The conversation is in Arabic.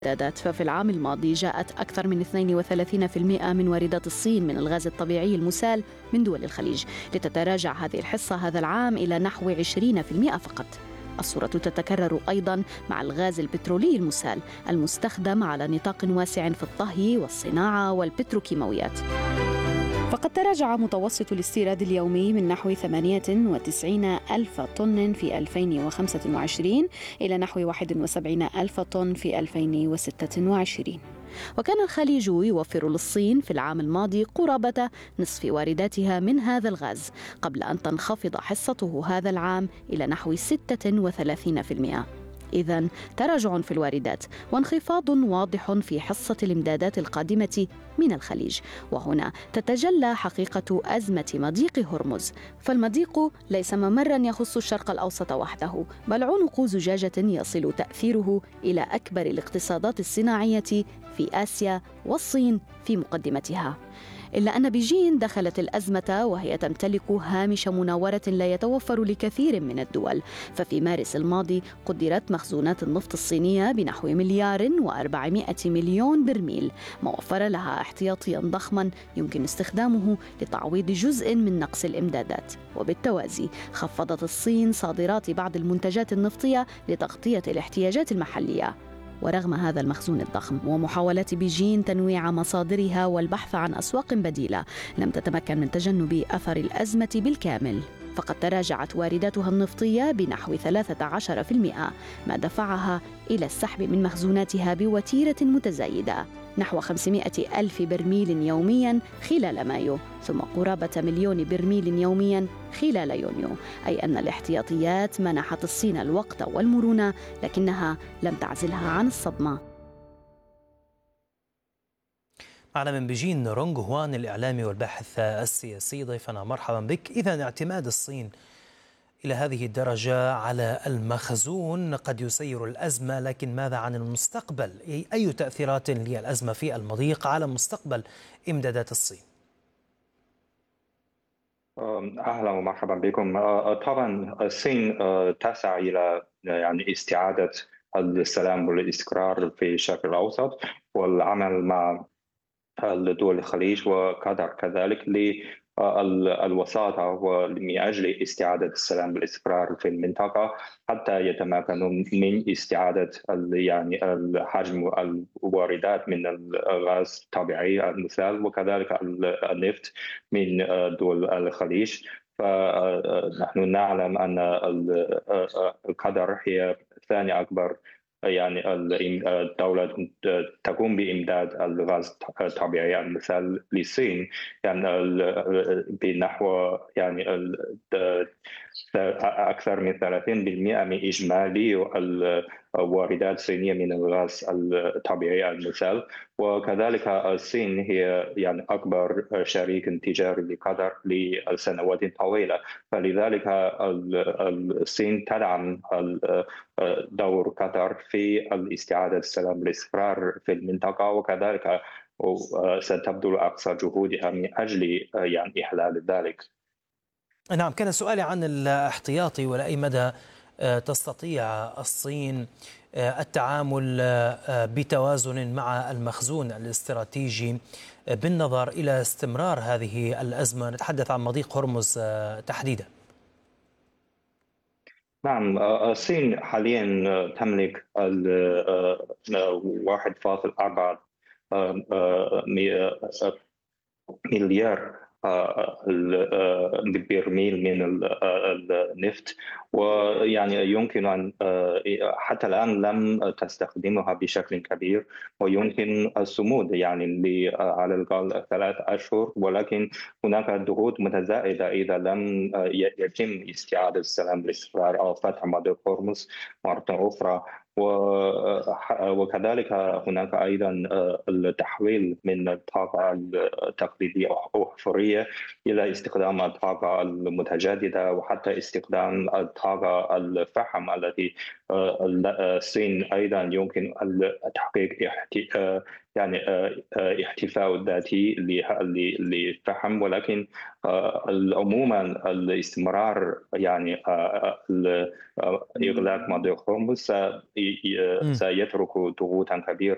ففي العام الماضي جاءت أكثر من 32% من واردات الصين من الغاز الطبيعي المسال من دول الخليج، لتتراجع هذه الحصة هذا العام إلى نحو 20% فقط. الصورة تتكرر أيضاً مع الغاز البترولي المسال المستخدم على نطاق واسع في الطهي والصناعة والبتروكيماويات. فقد تراجع متوسط الاستيراد اليومي من نحو 98 ألف طن في 2025 إلى نحو 71 ألف طن في 2026. وكان الخليج يوفر للصين في العام الماضي قرابة نصف وارداتها من هذا الغاز، قبل أن تنخفض حصته هذا العام إلى نحو 36%. إذن تراجع في الواردات وانخفاض واضح في حصة الإمدادات القادمة من الخليج. وهنا تتجلى حقيقة أزمة مضيق هرمز، فالمضيق ليس ممرا يخص الشرق الأوسط وحده، بل عنق زجاجة يصل تأثيره إلى أكبر الاقتصادات الصناعية في آسيا والصين في مقدمتها. إلا أن بيجين دخلت الأزمة وهي تمتلك هامش مناورة لا يتوفر لكثير من الدول. ففي مارس الماضي قدرت مخزونات النفط الصينية بنحو 1,400,000,000 برميل، ما وفر لها احتياطيا ضخما يمكن استخدامه لتعويض جزء من نقص الإمدادات. وبالتوازي خفضت الصين صادرات بعض المنتجات النفطية لتغطية الاحتياجات المحلية. ورغم هذا المخزون الضخم ومحاولات بيجين تنويع مصادرها والبحث عن أسواق بديلة، لم تتمكن من تجنب أثر الأزمة بالكامل. فقد تراجعت وارداتها النفطية بنحو 13%، ما دفعها إلى السحب من مخزوناتها بوتيرة متزايدة نحو 500,000 برميل يوميا خلال مايو، ثم قرابة 1,000,000 برميل يوميا خلال يونيو. أي أن الاحتياطيات منحت الصين الوقت والمرونة، لكنها لم تعزلها عن الصدمة. معنا من بيجين رونغ هوان الإعلامي والباحث السياسي، ضيفنا مرحبا بك. إذن اعتماد الصين إلى هذه الدرجة على المخزون قد يسير الأزمة، لكن ماذا عن المستقبل؟ أي تأثيرات للأزمة في المضيق على مستقبل إمدادات الصين؟ أهلا ومرحبا بكم. طبعا الصين تسعى إلى يعني استعادة السلام والاستقرار في الشرق الأوسط، والعمل مع دول الخليج وقطر كذلك للوساطة ومن أجل استعادة السلام والاستقرار في المنطقة، حتى يتمكنوا من استعادة يعني حجم الواردات من الغاز الطبيعي المسال وكذلك النفط من دول الخليج. فنحن نعلم أن قطر هي ثاني أكبر يعني الدولة تقوم بإمداد الغاز الطبيعي المسال للصين، يعني بنحو يعني أكثر من 30% من إجمالي الواردات الصينية من الغاز الطبيعي المسال. وكذلك الصين هي يعني أكبر شريك تجاري لقطر لسنوات طويلة، فلذلك الصين تدعم دور قطر في استعادة السلام والاستقرار في المنطقة، وكذلك ستبذل أقصى جهودها من أجل يعني إحلال ذلك. نعم، كان سؤالي عن الاحتياطي، ولا أي مدى تستطيع الصين التعامل بتوازن مع المخزون الاستراتيجي بالنظر إلى استمرار هذه الأزمة؟ نتحدث عن مضيق هرمز تحديدا. نعم، الصين حاليا تملك 1.4 مليار برميل من النفط، ويعني يمكن أن حتى الآن لم تستخدمها بشكل كبير، ويمكن الصمود يعني على الأقل 3 أشهر، ولكن هناك ضغوط متزايدة إذا لم يتم استعادة السلام والاستقرار أو فتح مضيق هرمز مرة أخرى. وكذلك هناك أيضا التحويل من الطاقة التقليدية أو الحفرية إلى استخدام الطاقة المتجددة، وحتى استخدام الطاقة الفحم التي الصين أيضا يمكن تحقيق يعني احتفاء ذاتي للفحم، ولكن عموما الاستمرار يعني إغلاق مضيق هرمز سيترك ضغوطا كبيرة